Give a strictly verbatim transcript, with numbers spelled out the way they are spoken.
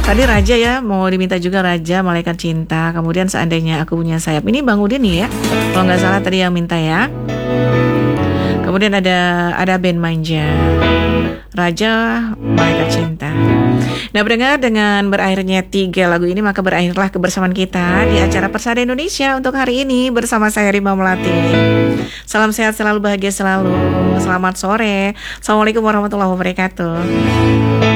Tadi Raja ya, mau diminta juga Raja, Malaikat Cinta. Kemudian Seandainya Aku Punya Sayap. Ini Bang Udin nih ya, kalau nggak salah tadi yang minta ya. Kemudian ada ada band Manja, Raja, Malaikat Cinta. Nah, pendengar, dengan berakhirnya tiga lagu ini maka berakhirlah kebersamaan kita di acara Persada Indonesia untuk hari ini bersama saya Rima Melati. Salam sehat selalu, bahagia selalu. Selamat sore. Assalamualaikum warahmatullahi wabarakatuh.